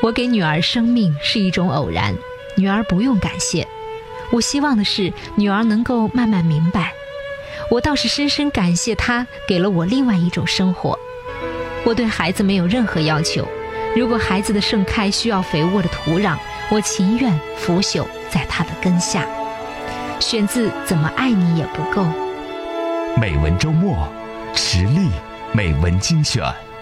我给女儿生命是一种偶然，女儿不用感谢。我希望的是女儿能够慢慢明白，我倒是深深感谢她给了我另外一种生活。我对孩子没有任何要求，如果孩子的盛开需要肥沃的土壤，我情愿腐朽在他的根下。选自《怎么爱你也不够》。 美文周末，实力美文精选。